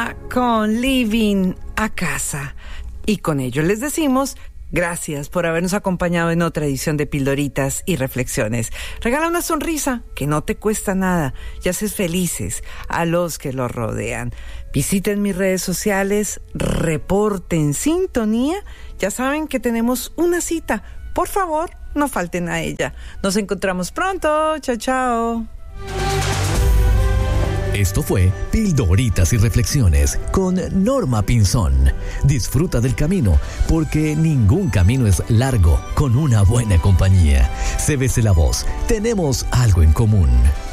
Norma con Living a Casa. Y con ello les decimos gracias por habernos acompañado en otra edición de Pildoritas y Reflexiones. Regala una sonrisa que no te cuesta nada y haces felices a los que los rodean. Visiten mis redes sociales, reporten sintonía. Ya saben que tenemos una cita. Por favor, no falten a ella. Nos encontramos pronto. Chao, chao. Esto fue Pildoritas y Reflexiones con Norma Pinzón. Disfruta del camino, porque ningún camino es largo con una buena compañía. Cébese la voz, tenemos algo en común.